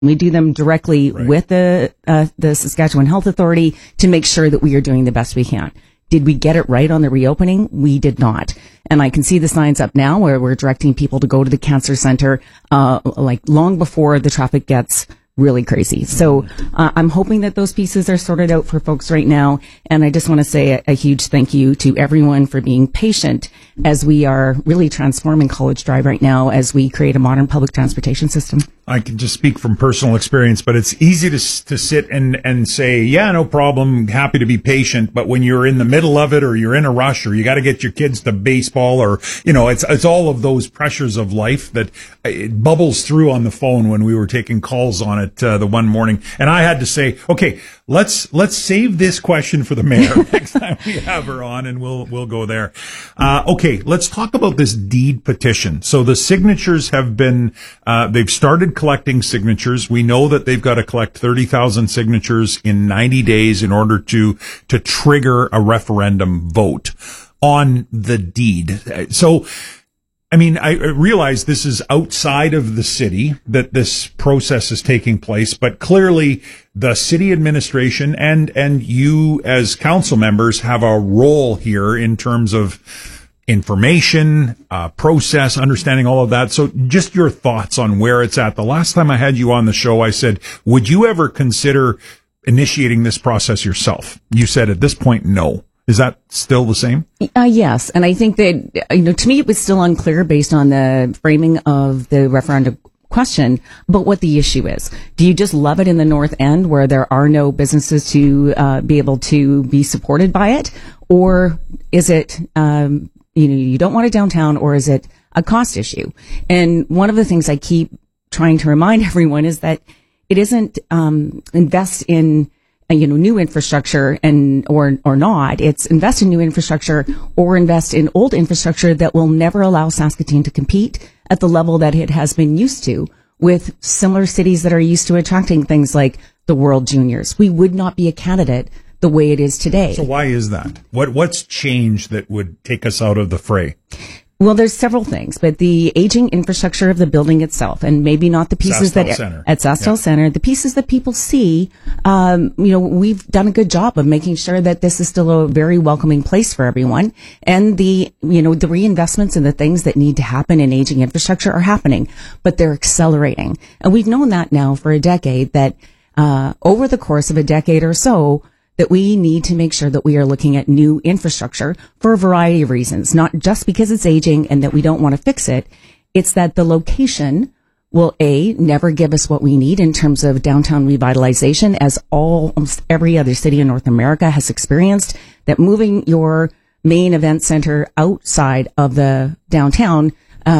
We do them directly with the Saskatchewan Health Authority to make sure that we are doing the best we can. Did we get it right on the reopening? We did not. And I can see the signs up now where we're directing people to go to the cancer center, like long before the traffic gets really crazy. So I'm hoping that those pieces are sorted out for folks right now. And I just want to say a huge thank you to everyone for being patient as we are really transforming College Drive right now as we create a modern public transportation system. I can just speak from personal experience, but it's easy to sit and say, yeah, no problem, happy to be patient. But when you're in the middle of it, or you're in a rush, or you got to get your kids to baseball, or, it's all of those pressures of life that it bubbles through on the phone when we were taking calls on it the one morning. And I had to say, okay, let's save this question for the mayor next time we have her on, and we'll go there. Okay, let's talk about this deed petition. So the signatures have been, they've started collecting signatures. We know that they've got to collect 30,000 signatures in 90 days in order to trigger a referendum vote on the deed. So, I mean, I realize this is outside of the city that this process is taking place, but clearly the city administration and you as council members have a role here in terms of information, process, understanding all of that. So just your thoughts on where it's at. The last time I had you on the show, I said, would you ever consider initiating this process yourself? You said at this point, no. Is that still the same? Yes. And I think that, to me, it was still unclear based on the framing of the referendum question, but what the issue is. Do you just love it in the North End where there are no businesses to be able to be supported by it? Or is it, you don't want it downtown, or is it a cost issue? And one of the things I keep trying to remind everyone is that it isn't invest in new infrastructure or not. It's invest in new infrastructure or invest in old infrastructure that will never allow Saskatoon to compete at the level that it has been used to with similar cities that are used to attracting things like the World Juniors. We would not be a candidate the way it is today. So why is that? What's changed that would take us out of the fray? Well, there's several things, but the aging infrastructure of the building itself, and maybe not the pieces at SaskTel Center, the pieces that people see, we've done a good job of making sure that this is still a very welcoming place for everyone. And the reinvestments and the things that need to happen in aging infrastructure are happening, but they're accelerating. And we've known that now for a decade, that over the course of a decade or so, that we need to make sure that we are looking at new infrastructure for a variety of reasons, not just because it's aging and that we don't want to fix it. It's that the location will never give us what we need in terms of downtown revitalization, as almost every other city in North America has experienced, that moving your main event center outside of the downtown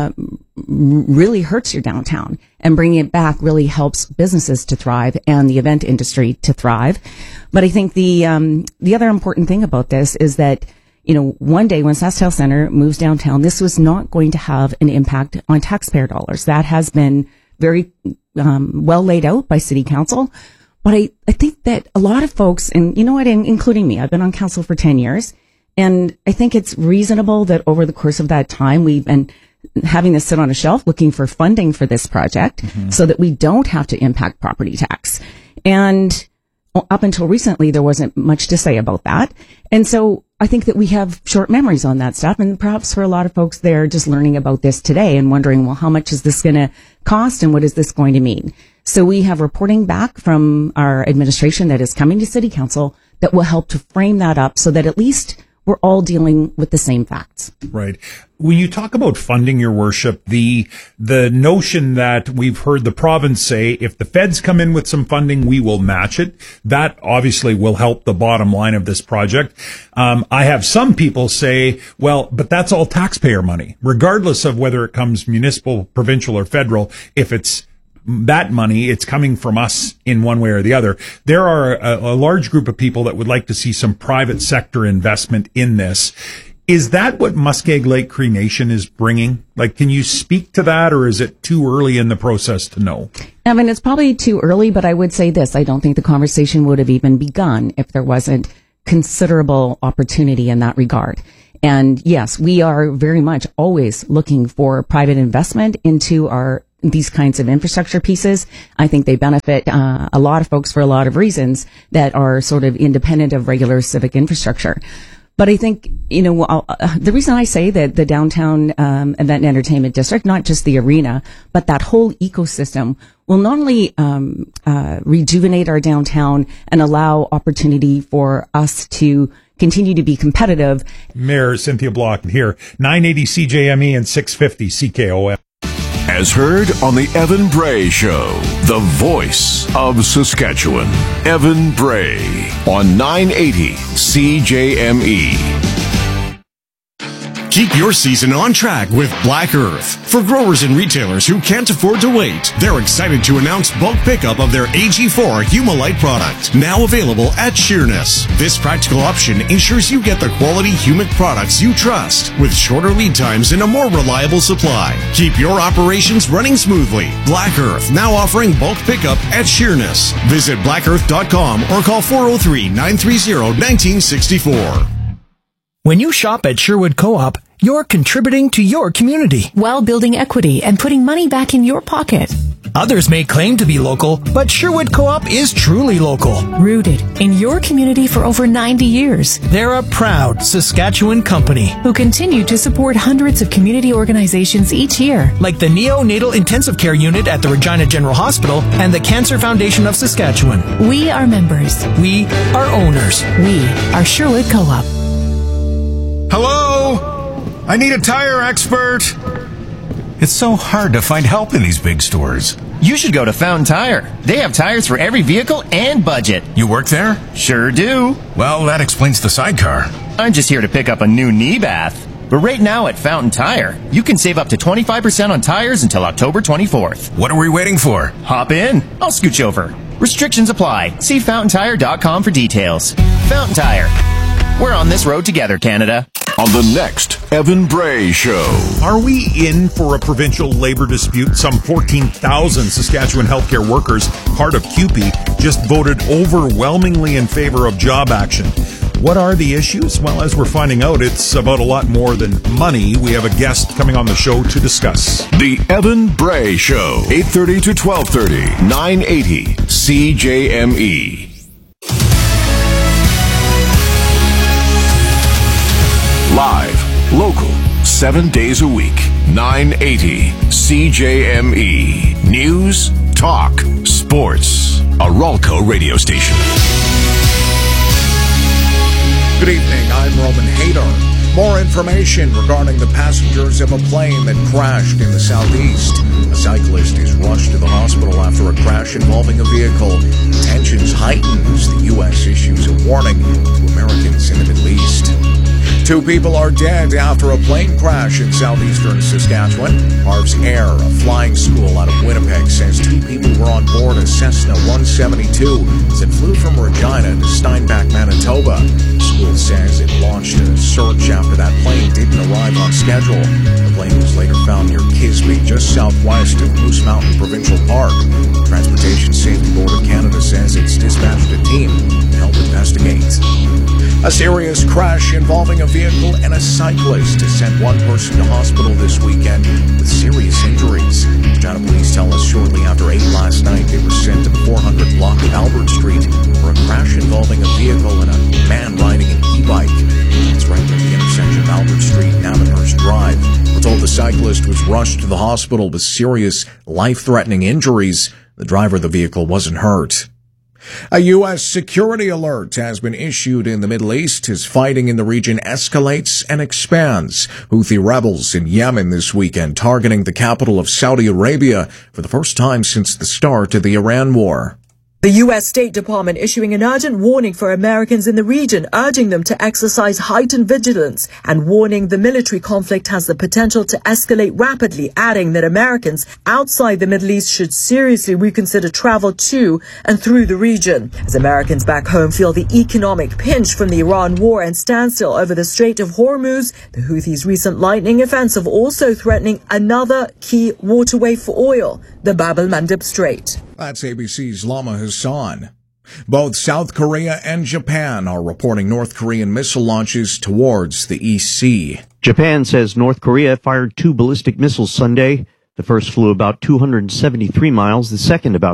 really hurts your downtown, and bringing it back really helps businesses to thrive and the event industry to thrive. But I think the other important thing about this is that, one day when SaskTel Center moves downtown, this was not going to have an impact on taxpayer dollars. That has been very well laid out by City Council. But I think that a lot of folks, and including me, I've been on council for 10 years, and I think it's reasonable that over the course of that time, we've been having this sit on a shelf looking for funding for this project so that we don't have to impact property tax. And up until recently, there wasn't much to say about that. And so I think that we have short memories on that stuff. And perhaps for a lot of folks, they're just learning about this today and wondering, well, how much is this going to cost and what is this going to mean? So we have reporting back from our administration that is coming to City Council that will help to frame that up so that at least we're all dealing with the same facts. Right. When you talk about funding, your worship, the notion that we've heard the province say, if the feds come in with some funding, we will match it. That obviously will help the bottom line of this project. I have some people say, well, but that's all taxpayer money, regardless of whether it comes municipal, provincial, or federal. If it's that money, it's coming from us in one way or the other. There are a large group of people that would like to see some private sector investment in this. Is that what Muskeg Lake Cree Nation is bringing? Like, can you speak to that, or is it too early in the process to know? I mean, it's probably too early, but I would say this. I don't think the conversation would have even begun if there wasn't considerable opportunity in that regard. And yes, we are very much always looking for private investment into our these kinds of infrastructure pieces. I think they benefit a lot of folks for a lot of reasons that are sort of independent of regular civic infrastructure. But I think, the reason I say that the downtown event and entertainment district, not just the arena, but that whole ecosystem will not only rejuvenate our downtown and allow opportunity for us to continue to be competitive. Mayor Cynthia Block here, 980 CJME and 650 CKOM. As heard on the Evan Bray Show, the voice of Saskatchewan, Evan Bray on 980 CJME. Keep your season on track with Black Earth. For growers and retailers who can't afford to wait, they're excited to announce bulk pickup of their AG4 Humalite product, now available at Sheerness. This practical option ensures you get the quality humic products you trust, with shorter lead times and a more reliable supply. Keep your operations running smoothly. Black Earth, now offering bulk pickup at Sheerness. Visit blackearth.com or call 403-930-1964. When you shop at Sherwood Co-op, you're contributing to your community, while building equity and putting money back in your pocket. Others may claim to be local, but Sherwood Co-op is truly local. Rooted in your community for over 90 years. They're a proud Saskatchewan company who continue to support hundreds of community organizations each year, like the Neonatal Intensive Care Unit at the Regina General Hospital and the Cancer Foundation of Saskatchewan. We are members. We are owners. We are Sherwood Co-op. Hello? I need a tire expert. It's so hard to find help in these big stores. You should go to Fountain Tire. They have tires for every vehicle and budget. You work there? Sure do. Well, that explains the sidecar. I'm just here to pick up a new knee bath. But right now at Fountain Tire, you can save up to 25% on tires until October 24th. What are we waiting for? Hop in. I'll scooch over. Restrictions apply. See fountaintire.com for details. Fountain Tire. We're on this road together, Canada. On the next Evan Bray Show. Are we in for a provincial labor dispute? Some 14,000 Saskatchewan healthcare workers, part of CUPE, just voted overwhelmingly in favor of job action. What are the issues? Well, as we're finding out, it's about a lot more than money. We have a guest coming on the show to discuss. The Evan Bray Show, 8:30 to 12:30, 980 CJME. Live, local, 7 days a week, 980 CJME. News, talk, sports. A Ralco radio station. Good evening, I'm Roman Hader. More information regarding the passengers of a plane that crashed in the southeast. A cyclist is rushed to the hospital after a crash involving a vehicle. Tensions heighten as the U.S. issues a warning to Americans in the Middle East. 2 people are dead after a plane crash in southeastern Saskatchewan. Harv's Air, a flying school out of Winnipeg, says 2 people were on board a Cessna 172 as it flew from Regina to Steinbach, Manitoba. The school says it launched a search after that plane didn't arrive on schedule. The plane was later found near Kisby, just southwest of Moose Mountain Provincial Park. The Transportation Safety Board of Canada says it's dispatched a team to help investigate. A serious crash involving a vehicle and a cyclist has sent 1 person to hospital this weekend with serious injuries. Regina police tell us shortly after 8 last night they were sent to the 400 block of Albert Street for a crash involving a vehicle and a man riding an e-bike. It's right near the intersection of Albert Street and Amherst Drive. We're told the cyclist was rushed to the hospital with serious, life-threatening injuries. The driver of the vehicle wasn't hurt. A U.S. security alert has been issued in the Middle East as fighting in the region escalates and expands. Houthi rebels in Yemen this weekend targeting the capital of Saudi Arabia for the first time since the start of the Iran war. The U.S. State Department issuing an urgent warning for Americans in the region, urging them to exercise heightened vigilance and warning the military conflict has the potential to escalate rapidly, adding that Americans outside the Middle East should seriously reconsider travel to and through the region. As Americans back home feel the economic pinch from the Iran war and standstill over the Strait of Hormuz, the Houthis' recent lightning offensive also threatening another key waterway for oil, the Bab el-Mandeb Strait. That's ABC's Lama Hassan. Both South Korea and Japan are reporting North Korean missile launches towards the East Sea. Japan says North Korea fired 2 ballistic missiles Sunday. The first flew about 273 miles, the second about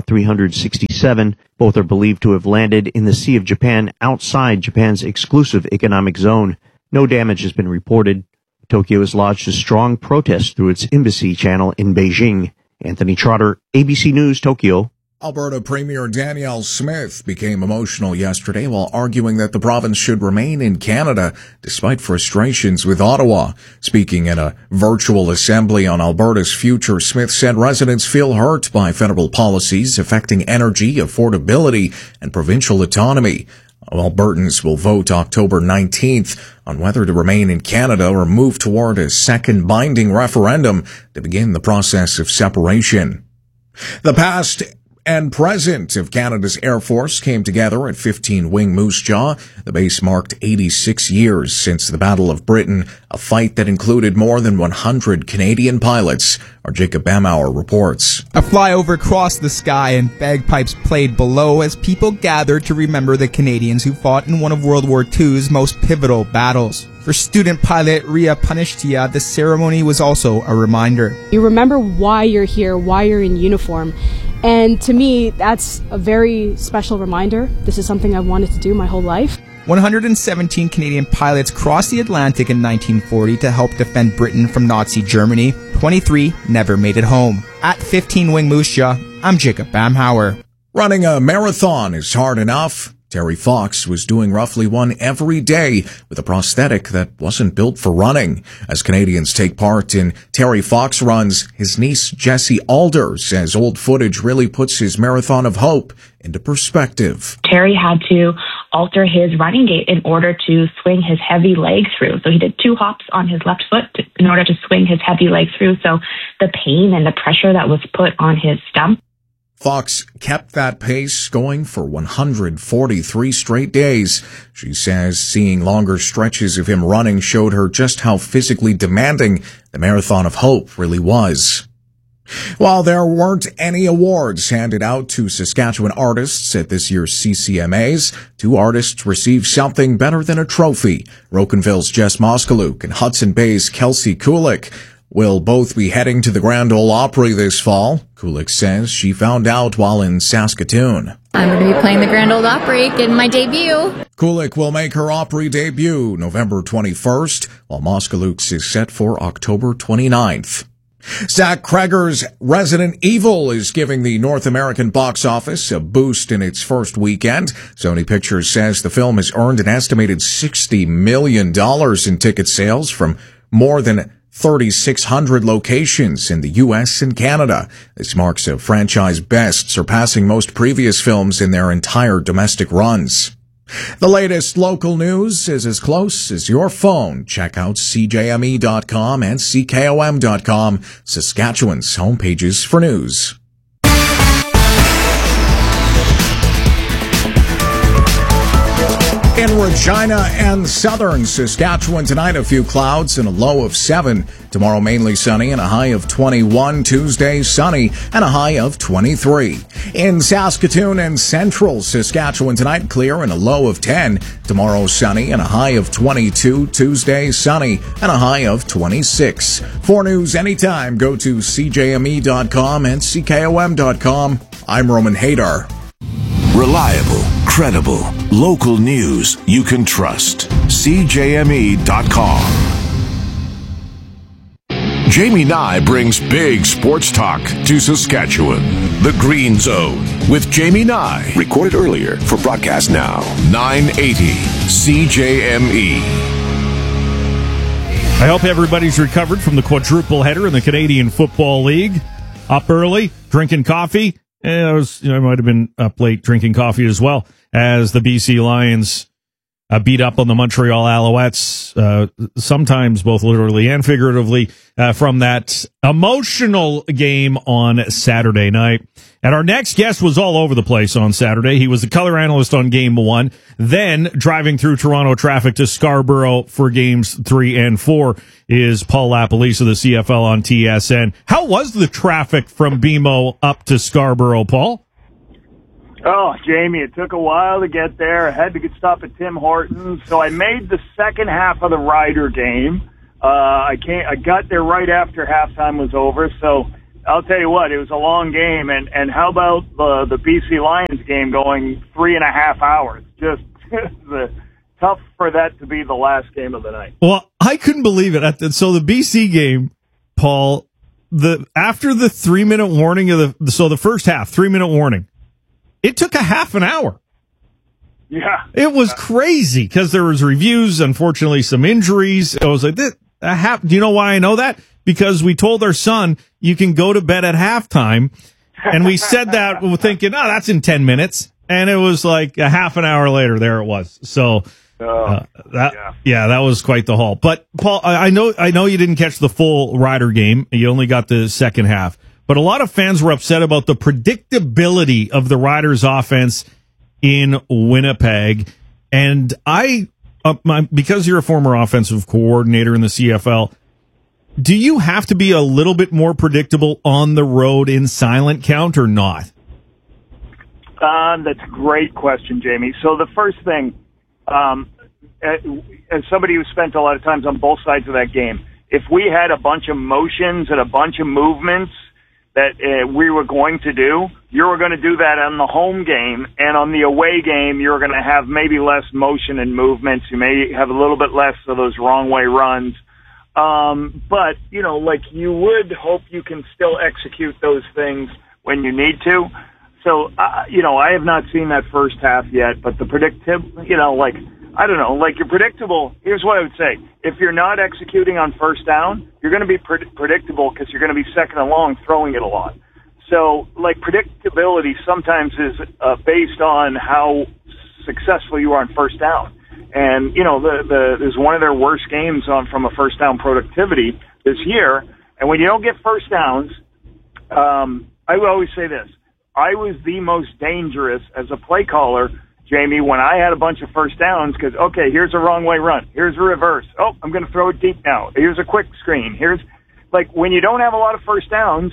367. Both are believed to have landed in the Sea of Japan outside Japan's exclusive economic zone. No damage has been reported. Tokyo has lodged a strong protest through its embassy channel in Beijing. Anthony Trotter, ABC News, Tokyo. Alberta Premier Danielle Smith became emotional yesterday while arguing that the province should remain in Canada despite frustrations with Ottawa. Speaking in a virtual assembly on Alberta's future, Smith said residents feel hurt by federal policies affecting energy, affordability, and provincial autonomy. Albertans will vote October 19th on whether to remain in Canada or move toward a second binding referendum to begin the process of separation. The past and present of Canada's Air Force came together at 15 Wing Moose Jaw. The base marked 86 years since the Battle of Britain, a fight that included more than 100 Canadian pilots. Our Jacob Bamauer reports. A flyover crossed the sky and bagpipes played below as people gathered to remember the Canadians who fought in one of World War II's most pivotal battles. For student pilot Ria Panishtia, the ceremony was also a reminder. You remember why you're here, why you're in uniform. And to me, that's a very special reminder. This is something I've wanted to do my whole life. 117 Canadian pilots crossed the Atlantic in 1940 to help defend Britain from Nazi Germany. 23 never made it home. At 15 Wing Moose Jaw, I'm Jacob Bamhauer. Running a marathon is hard enough. Terry Fox was doing roughly one every day with a prosthetic that wasn't built for running. As Canadians take part in Terry Fox runs, his niece Jessie Alder says old footage really puts his marathon of hope into perspective. Terry had to alter his running gait in order to swing his heavy leg through. So he did 2 hops on his left foot in order to swing his heavy leg through. So the pain and the pressure that was put on his stump. Fox kept that pace going for 143 straight days. She says seeing longer stretches of him running showed her just how physically demanding the Marathon of Hope really was. While there weren't any awards handed out to Saskatchewan artists at this year's CCMAs, 2 artists received something better than a trophy. Rocanville's Jess Moskaluk and Hudson Bay's Kelsey Kulik will both be heading to the Grand Ole Opry this fall. Kulik says she found out while in Saskatoon. I'm going to be playing the Grand Ole Opry, getting my debut. Kulik will make her Opry debut November 21st, while Moskaluk's is set for October 29th. Zach Cregger's Resident Evil is giving the North American box office a boost in its first weekend. Sony Pictures says the film has earned an estimated $60 million in ticket sales from more than 3,600 locations in the U.S. and Canada. This marks a franchise best, surpassing most previous films in their entire domestic runs. The latest local news is as close as your phone. Check out CJME.com and CKOM.com, Saskatchewan's homepages for news. In Regina and southern Saskatchewan tonight, a few clouds and a low of 7. Tomorrow, mainly sunny and a high of 21. Tuesday, sunny and a high of 23. In Saskatoon and central Saskatchewan tonight, clear and a low of 10. Tomorrow, sunny and a high of 22. Tuesday, sunny and a high of 26. For news anytime, go to CJME.com and CKOM.com. I'm Roman Hadar. Reliable, credible, local news you can trust. CJME.com. Jamie Nye brings big sports talk to Saskatchewan. The Green Zone with Jamie Nye. Recorded earlier for broadcast now. 980 CJME. I hope everybody's recovered from the quadruple header in the Canadian Football League. Up early, drinking coffee. I might have been up late drinking coffee as well as the BC Lions beat up on the Montreal Alouettes, sometimes both literally and figuratively, from that emotional game on Saturday night. And our next guest was all over the place on Saturday. He was the color analyst on Game 1, then driving through Toronto traffic to Scarborough for Games 3 and 4 is Paul LaPolice of the CFL on TSN. How was the traffic from BMO up to Scarborough, Paul? Oh, Jamie, it took a while to get there. I had to stop at Tim Hortons, so I made the second half of the Ryder game. I got there right after halftime was over, so I'll tell you what, it was a long game, and how about the BC Lions game going 3.5 hours? Just tough for that to be the last game of the night. Well, I couldn't believe it. So the BC game, Paul, after the 3-minute warning the first half, 3-minute warning, it took a half an hour. Yeah. It was crazy because there was reviews, unfortunately some injuries. I was like, do you know why I know that? Because we told our son, you can go to bed at halftime. And we said that thinking, that's in 10 minutes. And it was like a half an hour later, there it was. So that was quite the haul. But Paul, I know you didn't catch the full Rider game. You only got the second half. But a lot of fans were upset about the predictability of the Riders' offense in Winnipeg. And because you're a former offensive coordinator in the CFL, do you have to be a little bit more predictable on the road in silent count or not? That's a great question, Jamie. So the first thing, as somebody who spent a lot of times on both sides of that game, if we had a bunch of motions and a bunch of movements that we were going to do, you were going to do that on the home game, and on the away game, you're going to have maybe less motion and movements. You may have a little bit less of those wrong way runs. But, you would hope you can still execute those things when you need to. So, I have not seen that first half yet, but the predictable, you're predictable. Here's what I would say. If you're not executing on first down, you're going to be predictable because you're going to be second and long throwing it a lot. So, predictability sometimes is based on how successful you are on first down. And, there's one of their worst games from a first down productivity this year. And when you don't get first downs, I would always say this. I was the most dangerous as a play caller, Jamie, when I had a bunch of first downs because, okay, here's a wrong way run. Here's a reverse. Oh, I'm going to throw it deep now. Here's a quick screen. When you don't have a lot of first downs,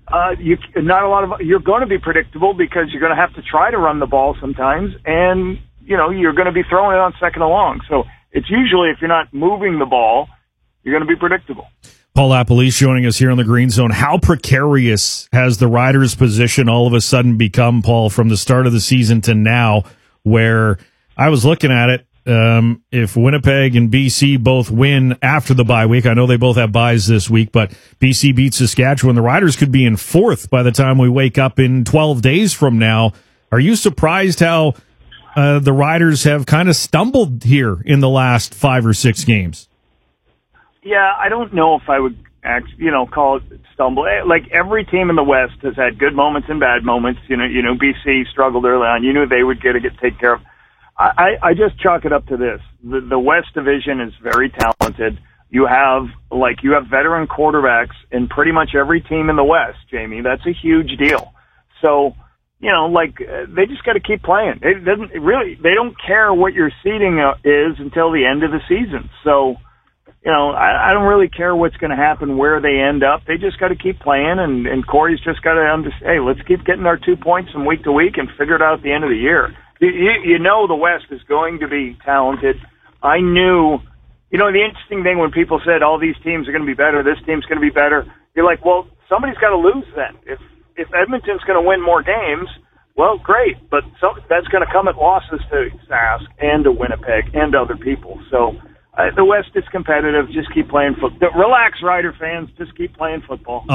you're going to be predictable because you're going to have to try to run the ball sometimes, and you're going to be throwing it on second and long. So it's usually, if you're not moving the ball, you're going to be predictable. Paul Lapalisse joining us here on the Green Zone. How precarious has the Riders' position all of a sudden become, Paul, from the start of the season to now, where I was looking at it, if Winnipeg and BC both win after the bye week, I know they both have byes this week, but BC beats Saskatchewan, the Riders could be in fourth by the time we wake up in 12 days from now. Are you surprised how the Riders have kind of stumbled here in the last 5 or 6 games? Yeah, I don't know if I would call it stumble. Like every team in the West has had good moments and bad moments. BC struggled early on. You knew they would get taken care of. I just chalk it up to this. The West Division is very talented. You have veteran quarterbacks in pretty much every team in the West, Jamie. That's a huge deal. So, they just got to keep playing. They don't care what your seeding is until the end of the season. So, I don't really care what's going to happen, where they end up. They just got to keep playing, and Corey's just got to understand, hey, let's keep getting our 2 points from week to week and figure it out at the end of the year. The West is going to be talented. I knew, the interesting thing when people said all these teams are going to be better, this team's going to be better, you're like, well, somebody's got to lose then. If Edmonton's going to win more games, well, great, but that's going to come at losses to Sask and to Winnipeg and to other people. So the West is competitive. Just keep playing football. Relax, Rider fans. Just keep playing football.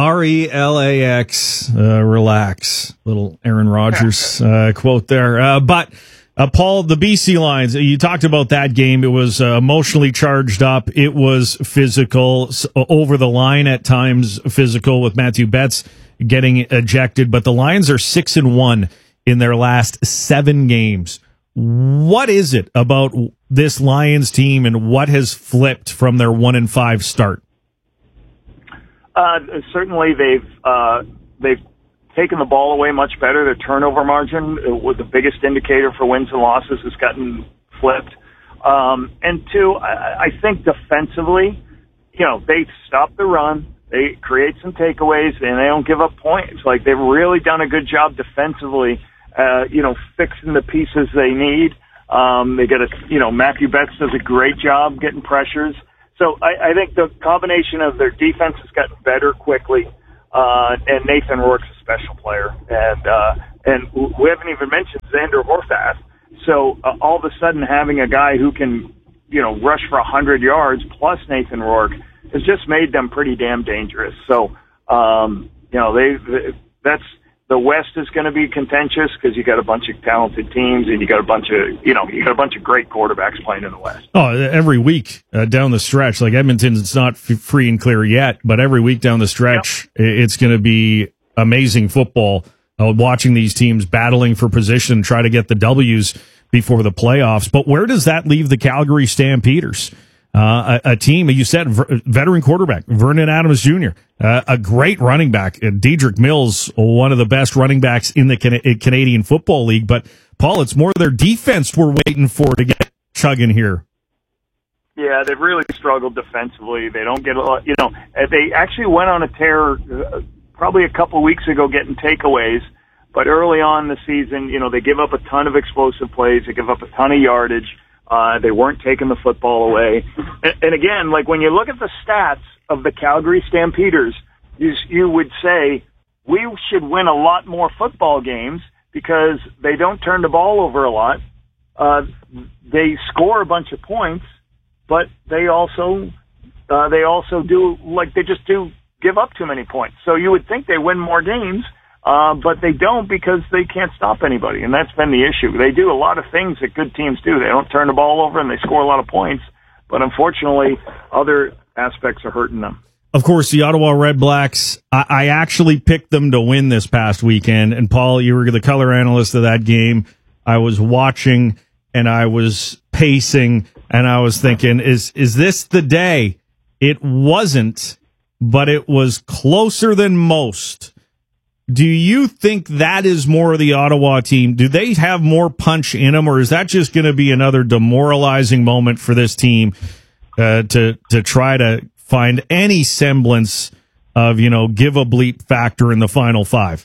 RELAX. Relax. Little Aaron Rodgers quote there. But Paul, the BC Lions, you talked about that game. It was emotionally charged up. It was physical, over the line at times, physical with Matthew Betts getting ejected. But the Lions are 6-1 in their last 7 games. What is it about this Lions team and what has flipped from their 1-5 start? Certainly they've taken the ball away much better. Their turnover margin was the biggest indicator for wins and losses has gotten flipped. And 2, I think defensively, they stop the run, they create some takeaways, and they don't give up points. Like, they've really done a good job defensively, fixing the pieces they need. They get Matthew Betts does a great job getting pressures. So I think the combination of their defense has gotten better quickly. And Nathan Rourke's a special player. And we haven't even mentioned Xander Horvath. So all of a sudden having a guy who can, rush for 100 yards plus Nathan Rourke has just made them pretty damn dangerous. So, that's the West is going to be contentious because you got a bunch of talented teams and you got a bunch of great quarterbacks playing in the West. Oh, every week down the stretch, like Edmonton's not free and clear yet, but every week down the stretch, it's going to be amazing football. Watching these teams battling for position, try to get the W's before the playoffs. But where does that leave the Calgary Stampeders? A team, you said, veteran quarterback, Vernon Adams Jr., a great running back, Dedrick Mills, one of the best running backs in the Canadian Football League. But, Paul, it's more their defense we're waiting for to get chugging here. Yeah, they've really struggled defensively. They don't get a lot, they actually went on a tear probably a couple weeks ago getting takeaways. But early on in the season, they give up a ton of explosive plays. They give up a ton of yardage. They weren't taking the football away. And again, like when you look at the stats of the Calgary Stampeders, you would say we should win a lot more football games because they don't turn the ball over a lot. They score a bunch of points, but they also do give up too many points. So you would think they win more games. But they don't because they can't stop anybody, and that's been the issue. They do a lot of things that good teams do. They don't turn the ball over, and they score a lot of points, but unfortunately, other aspects are hurting them. Of course, the Ottawa Redblacks, I actually picked them to win this past weekend, and Paul, you were the color analyst of that game. I was watching, and I was pacing, and I was thinking, is this the day? It wasn't, but it was closer than most. Do you think that is more of the Ottawa team? Do they have more punch in them, or is that just going to be another demoralizing moment for this team to try to find any semblance of, give a bleep factor in the final five?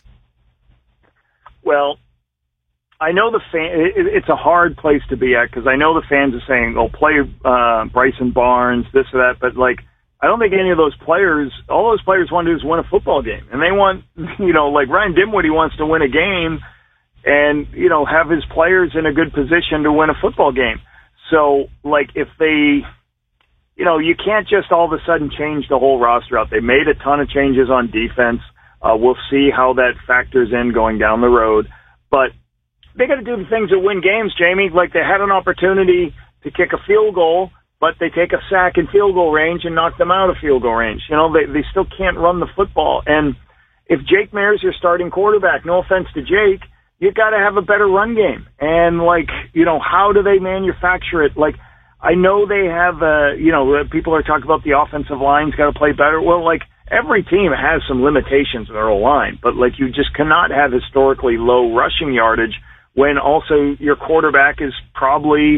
Well, I know it's a hard place to be at because I know the fans are saying, "Oh, play Bryson Barnes, this or that," but I don't think any of all those players want to do is win a football game. And they want, like Ryan Dimwitty wants to win a game and, have his players in a good position to win a football game. So, if they, you can't just all of a sudden change the whole roster out. They made a ton of changes on defense. We'll see how that factors in going down the road. But they got to do the things that win games, Jamie. Like they had an opportunity to kick a field goal, but they take a sack in field goal range and knock them out of field goal range. They still can't run the football. And if Jake Maier's your starting quarterback, no offense to Jake, you got to have a better run game. And how do they manufacture it? I know they have, people are talking about the offensive line's got to play better. Well, every team has some limitations in their O-line, but you just cannot have historically low rushing yardage when also your quarterback is probably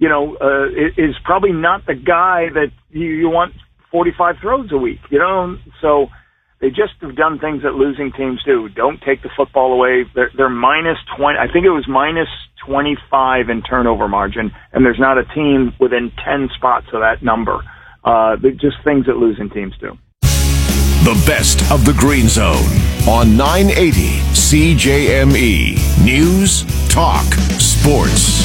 is probably not the guy that you want 45 throws a week, So they just have done things that losing teams do. Don't take the football away. They're minus 20. I think it was minus 25 in turnover margin, and there's not a team within 10 spots of that number. They're just things that losing teams do. The best of the Green Zone on 980 CJME. News, talk, sports.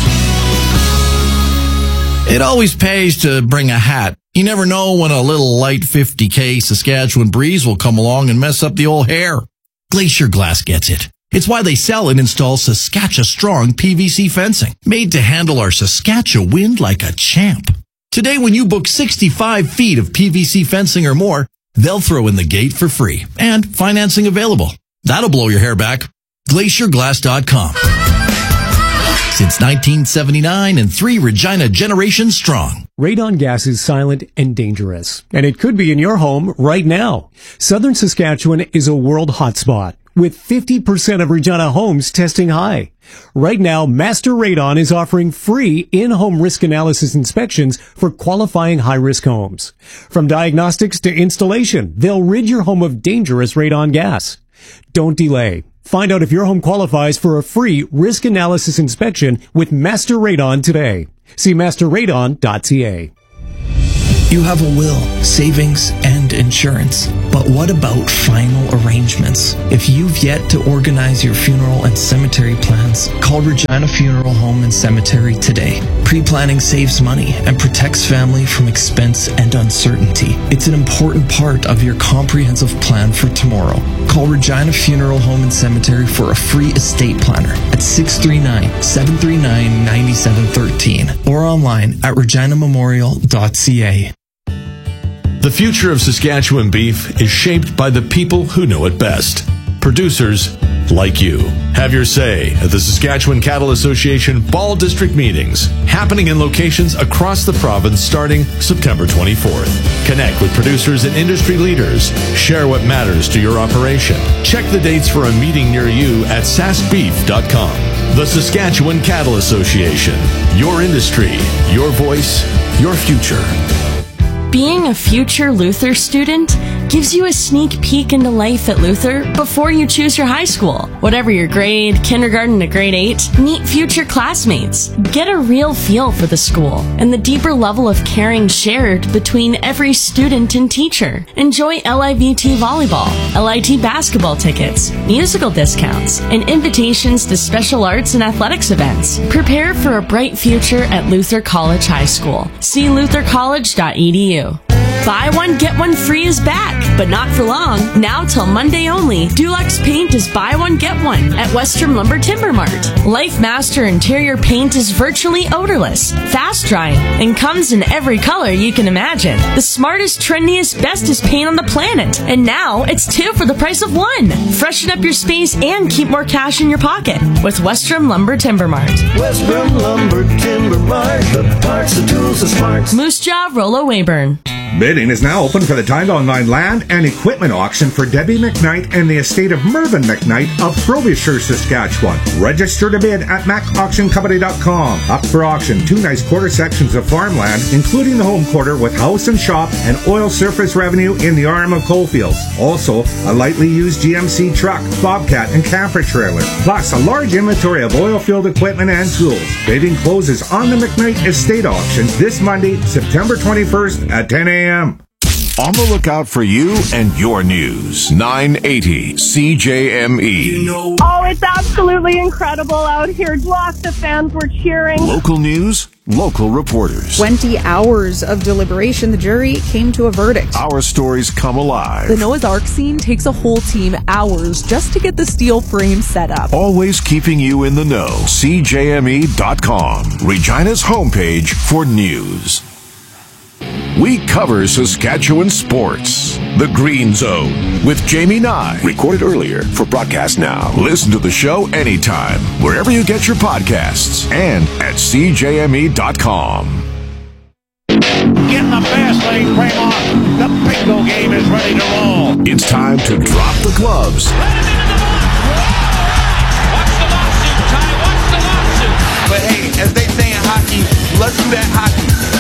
It always pays to bring a hat. You never know when a little light 50K Saskatchewan breeze will come along and mess up the old hair. Glacier Glass gets it. It's why they sell and install Saskatchewan-strong PVC fencing, made to handle our Saskatchewan wind like a champ. Today, when you book 65 feet of PVC fencing or more, they'll throw in the gate for free and financing available. That'll blow your hair back. GlacierGlass.com. Since 1979 and 3 Regina generations strong. Radon gas is silent and dangerous, and it could be in your home right now. Southern Saskatchewan is a world hotspot, with 50% of Regina homes testing high. Right now, Master Radon is offering free in-home risk analysis inspections for qualifying high-risk homes. From diagnostics to installation, they'll rid your home of dangerous radon gas. Don't delay. Find out if your home qualifies for a free risk analysis inspection with Master Radon today. See masterradon.ca. You have a will, savings, and insurance. But what about final arrangements? If you've yet to organize your funeral and cemetery plans, call Regina Funeral Home and Cemetery today. Pre-planning saves money and protects family from expense and uncertainty. It's an important part of your comprehensive plan for tomorrow. Call Regina Funeral Home and Cemetery for a free estate planner at 639-739-9713 or online at reginamemorial.ca. The future of Saskatchewan beef is shaped by the people who know it best. Producers like you. Have your say at the Saskatchewan Cattle Association Fall District meetings, happening in locations across the province starting September 24th. Connect with producers and industry leaders. Share what matters to your operation. Check the dates for a meeting near you at saskbeef.com. The Saskatchewan Cattle Association. Your industry, your voice, your future. Being a future Luther student gives you a sneak peek into life at Luther before you choose your high school. Whatever your grade, kindergarten to grade 8, meet future classmates. Get a real feel for the school and the deeper level of caring shared between every student and teacher. Enjoy LIVT volleyball, LIT basketball tickets, musical discounts, and invitations to special arts and athletics events. Prepare for a bright future at Luther College High School. See luthercollege.edu. Buy one, get one free is back, but not for long. Now till Monday only, Dulux Paint is buy one, get one at Western Lumber Timber Mart. Life Master Interior Paint is virtually odorless, fast drying, and comes in every color you can imagine. The smartest, trendiest, bestest paint on the planet. And now it's 2 for the price of 1. Freshen up your space and keep more cash in your pocket with Western Lumber Timber Mart. Western Lumber Timber Mart, the parts, the tools, the smarts. Moose Jaw, Rollo Weyburn. Bidding is now open for the Time Online Land and Equipment Auction for Debbie McKnight and the estate of Mervyn McKnight of Frobisher, Saskatchewan. Register to bid at macauctioncompany.com. Up for auction 2 nice quarter sections of farmland, including the home quarter with house and shop and oil surface revenue in the arm of Coalfields. Also, a lightly used GMC truck, bobcat, and camper trailer. Plus, a large inventory of oil-filled equipment and tools. Bidding closes on the McKnight Estate Auction this Monday, September 21st at 10 a.m. On the lookout for you and your news. 980 CJME. Oh, it's absolutely incredible out here. Lots of fans were cheering. Local news, local reporters. 20 hours of deliberation, the jury came to a verdict. Our stories come alive. The Noah's Ark scene takes a whole team hours just to get the steel frame set up. Always keeping you in the know. CJME.com. Regina's homepage for news. We cover Saskatchewan sports. The Green Zone with Jamie Nye. Recorded earlier for broadcast now. Listen to the show anytime, wherever you get your podcasts, and at CJME.com. Getting the fast lane frame on. The bingo game is ready to roll. It's time to drop the gloves. Watch the lawsuit, Ty. Watch the lawsuit. But hey, as they say in hockey, let's do that hockey.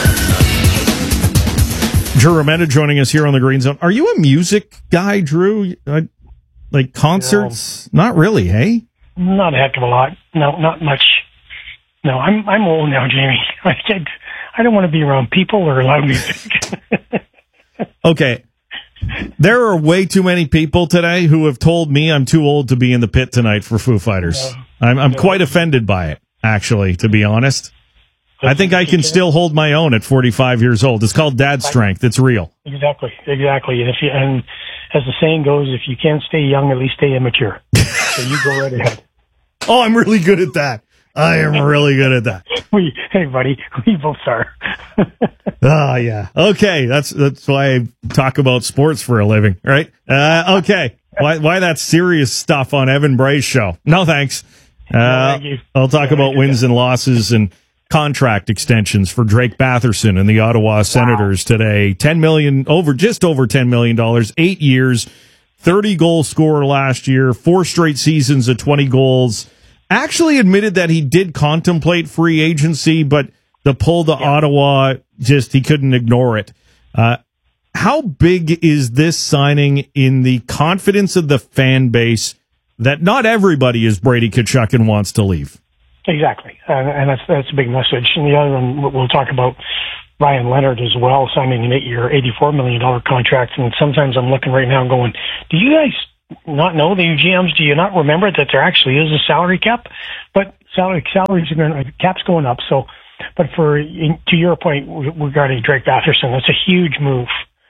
Drew Rometta joining us here on the Green Zone. Are you a music guy, Drew? Like concerts? No. Not really, hey? Not a heck of a lot. No, not much. No, I'm old now, Jamie. I don't want to be around people or loud music. Okay. There are way too many people today who have told me I'm too old to be in the pit tonight for Foo Fighters. I'm quite offended by it, actually, to be honest. I think I can still hold my own at 45 years old. It's called dad strength. It's real. Exactly. And as the saying goes, if you can't stay young, at least stay immature. So you go right ahead. Oh, I'm really good at that. I am really good at that. Hey, buddy, we both are. Oh, yeah. Okay, that's why I talk about sports for a living, right? Okay. Why that serious stuff on Evan Bray's show? No, thanks. Thank you. I'll talk about wins and losses and contract extensions for Drake Batherson and the Ottawa Senators today. Just over $10 million, 8 years, 30-goal scorer last year, 4 straight seasons of 20 goals. Actually admitted that he did contemplate free agency, but the pull to Ottawa, he couldn't ignore it. How big is this signing in the confidence of the fan base that not everybody is Brady Tkachuk and wants to leave? Exactly, and that's a big message. And the other one, we'll talk about Ryan Leonard as well, signing an 8-year, $84 million contract. And sometimes I'm looking right now and going, do you guys not know, the GMs, do you not remember that there actually is a salary cap? But salaries are going, cap's going up. So, but to your point regarding Drake Batherson, that's a huge move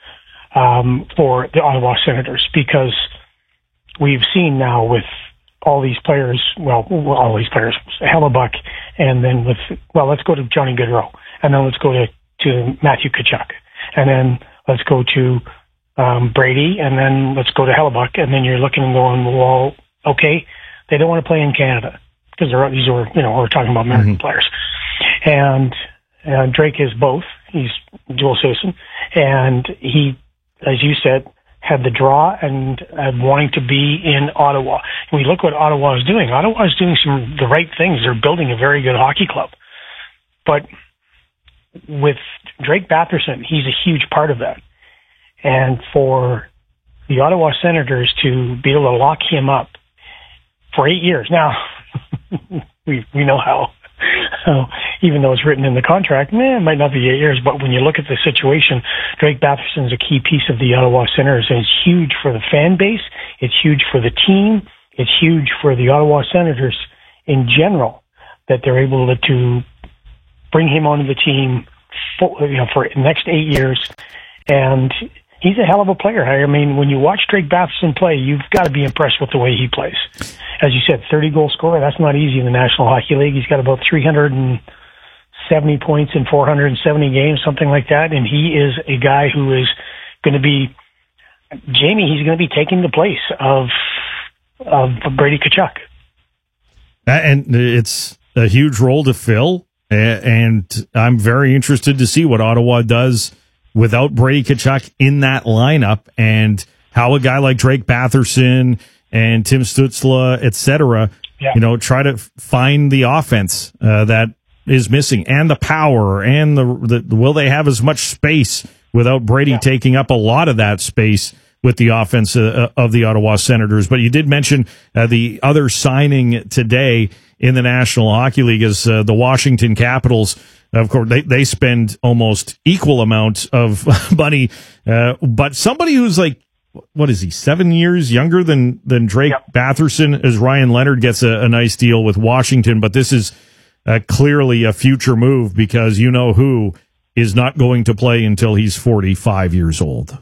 for the Ottawa Senators, because we've seen now with all these players, Hellebuck, and then let's go to Johnny Gaudreau, and then let's go to Matthew Tkachuk, and then let's go to Brady, and then let's go to Hellebuck, and then you're looking and going, well, okay, they don't want to play in Canada because we're talking about American players, and Drake is both. He's dual citizen, and he, as you said, had the draw and wanting to be in Ottawa. And we look what Ottawa is doing. Ottawa is doing the right things. They're building a very good hockey club. But with Drake Batherson, he's a huge part of that. And for the Ottawa Senators to be able to lock him up for 8 years. Now, we know how. Even though it's written in the contract, it might not be 8 years, but when you look at the situation, Drake Batherson is a key piece of the Ottawa Senators, and it's huge for the fan base, it's huge for the team, it's huge for the Ottawa Senators in general, that they're able to bring him onto the team for the next 8 years, and he's a hell of a player. I mean, when you watch Drake Batherson play, you've got to be impressed with the way he plays. As you said, 30-goal scorer, that's not easy in the National Hockey League. He's got about 370 points in 470 games, something like that, and he is a guy who is going to be, Jamie, he's going to be taking the place of Brady Tkachuk. And it's a huge role to fill, and I'm very interested to see what Ottawa does without Brady Tkachuk in that lineup, and how a guy like Drake Batherson and Tim Stützle, et cetera, try to find the offense that is missing, and the power, and the will they have as much space without Brady taking up a lot of that space with the offense of the Ottawa Senators. But you did mention the other signing today in the National Hockey League is the Washington Capitals. Of course, they spend almost equal amount of money, but somebody who's like, what is he, 7 years younger than Drake Batherson, as Ryan Leonard gets a nice deal with Washington. But this is clearly a future move, because you know who is not going to play until he's 45 years old.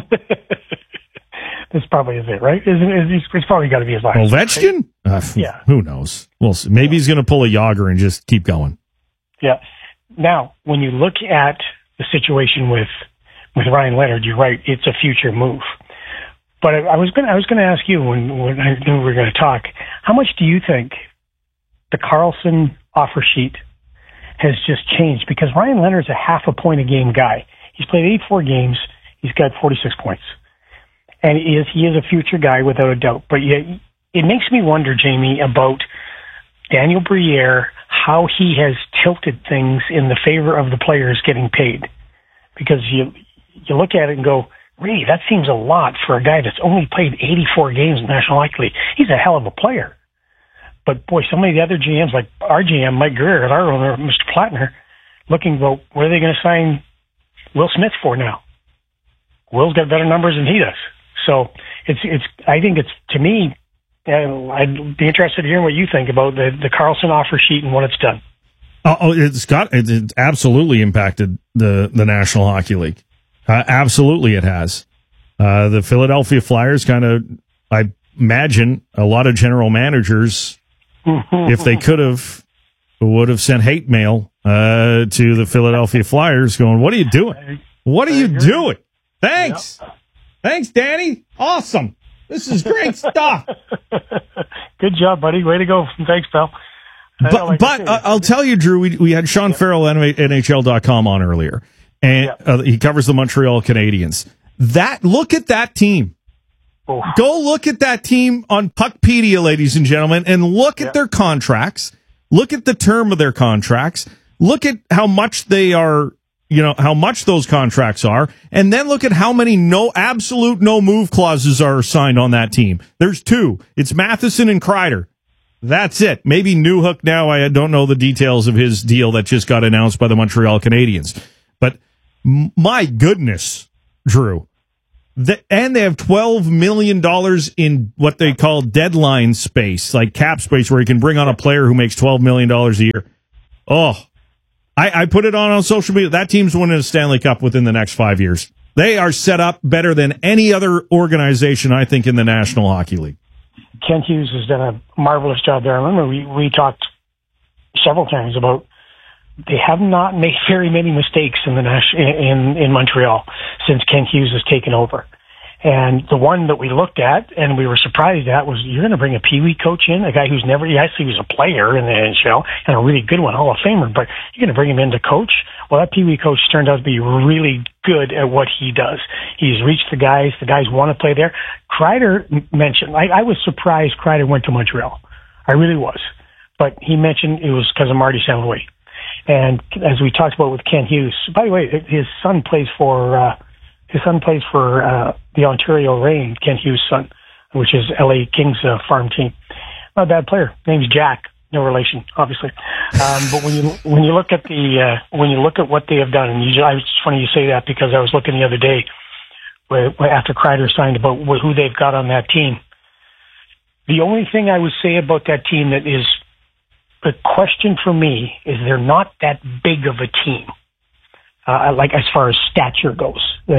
This probably is it, right? It's probably got to be his last. Ovechkin? Right? Who knows? We'll see. Maybe he's going to pull a Yager and just keep going. Yeah. Now, when you look at the situation with Ryan Leonard, you're right. It's a future move. But I was going to ask you when I knew we were going to talk, how much do you think the Karlsson offer sheet has just changed? Because Ryan Leonard's a half a point a game guy. He's played 84 games. He's got 46 points. And he is a future guy without a doubt. But yet, it makes me wonder, Jamie, about Daniel Briere, how he has tilted things in the favor of the players getting paid. Because you look at it and go, really, that seems a lot for a guy that's only played 84 games in the National Hockey League. He's a hell of a player. But, boy, so many of the other GMs, like our GM, Mike Greer, and our owner, Mr. Plattner, looking, well, what are they going to sign Will Smith for now? Will's got better numbers than he does. So I think it's, to me, I'd be interested in hearing what you think about the Karlsson offer sheet and what it's done. It's absolutely impacted the National Hockey League. Absolutely it has. The Philadelphia Flyers I imagine a lot of general managers, if they could have, would have sent hate mail to the Philadelphia Flyers going, what are you doing? What are you doing? Thanks. Yep. Thanks, Danny. Awesome. This is great stuff. Good job, buddy. Way to go. Thanks, pal. But I'll tell you, Drew, we had Sean Farrell, NHL.com, on earlier, and he covers the Montreal Canadiens. Look at that team. Oh. Go look at that team on Puckpedia, ladies and gentlemen, and look at their contracts. Look at the term of their contracts. Look at how much they are, how much those contracts are, and then look at how many absolute no move clauses are signed on that team. There's two. It's Matheson and Kreider. That's it. Maybe Newhook now. I don't know the details of his deal that just got announced by the Montreal Canadiens. But my goodness, Drew. And they have $12 million in what they call deadline space, like cap space, where you can bring on a player who makes $12 million a year. Oh, I put it on social media. That team's winning a Stanley Cup within the next 5 years. They are set up better than any other organization, I think, in the National Hockey League. Kent Hughes has done a marvelous job there. I remember we talked several times about they have not made very many mistakes in in Montreal since Kent Hughes has taken over. And the one that we looked at and we were surprised at was, you're going to bring a Pee-wee coach in, a guy who's never, yes, he was a player in the NHL and a really good one, Hall of Famer, but you're going to bring him in to coach? Well, that Pee-wee coach turned out to be really good at what he does. He's reached the guys want to play there. Kreider mentioned, I was surprised Kreider went to Montreal. I really was. But he mentioned it was because of Marty St. Louis. And as we talked about with Kent Hughes, by the way, his son plays for the Ontario Reign, Kent Hughes' son, which is LA Kings farm team. Not a bad player. Name's Jack. No relation, obviously. But when you look at what they have done, and it's funny you say that because I was looking the other day after Kreider signed about who they've got on that team. The only thing I would say about that team that is a question for me is they're not that big of a team. Like as far as stature goes,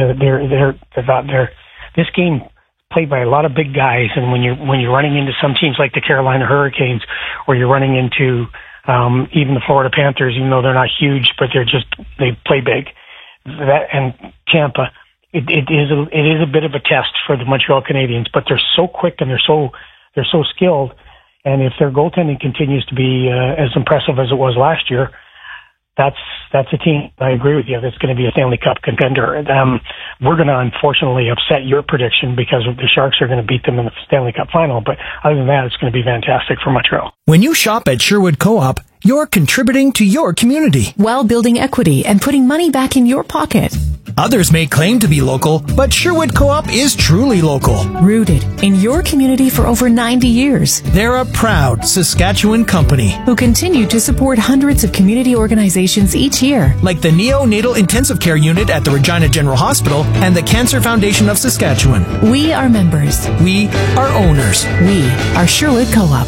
this game played by a lot of big guys, and when you're running into some teams like the Carolina Hurricanes, or you're running into even the Florida Panthers, even though they're not huge, but they play big. And Tampa, it is a bit of a test for the Montreal Canadiens, but they're so quick and they're so skilled, and if their goaltending continues to be as impressive as it was last year, that's a team, I agree with you, that's going to be a Stanley Cup contender. We're going to unfortunately upset your prediction because the Sharks are going to beat them in the Stanley Cup final, but other than that, it's going to be fantastic for Montreal. When you shop at Sherwood Co-op, you're contributing to your community while building equity and putting money back in your pocket. Others may claim to be local, but Sherwood Co-op is truly local. Rooted in your community for over 90 years. They're a proud Saskatchewan company who continue to support hundreds of community organizations each year, like the Neonatal Intensive Care Unit at the Regina General Hospital and the Cancer Foundation of Saskatchewan. We are members. We are owners. We are Sherwood Co-op.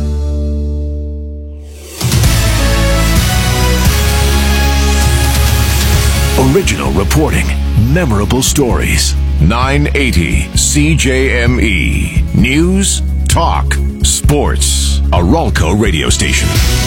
Original reporting, memorable stories. 980 CJME. News, talk, sports. A Ralco radio station.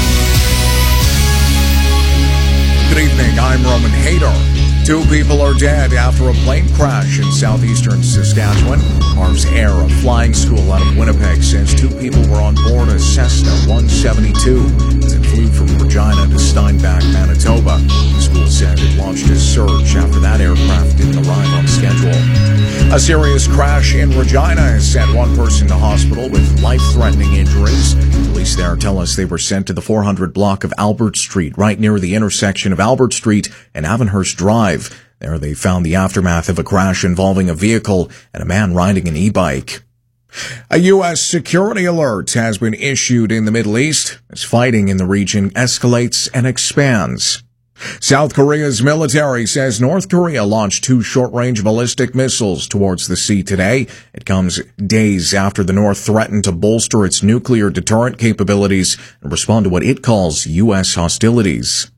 Good evening, I'm Roman Haydar. 2 people are dead after a plane crash in southeastern Saskatchewan. Mars Air, a flying school out of Winnipeg, says 2 people were on board a Cessna 172 as it flew from Regina to Steinbach, Manitoba. The school said it launched a search after that aircraft didn't arrive on schedule. A serious crash in Regina has sent 1 person to hospital with life-threatening injuries. Police there tell us they were sent to the 400 block of Albert Street, right near the intersection of Albert Street and Avonhurst Drive. There they found the aftermath of a crash involving a vehicle and a man riding an e-bike. A U.S. security alert has been issued in the Middle East as fighting in the region escalates and expands. South Korea's military says North Korea launched 2 short-range ballistic missiles towards the sea today. It comes days after the North threatened to bolster its nuclear deterrent capabilities and respond to what it calls U.S. hostilities.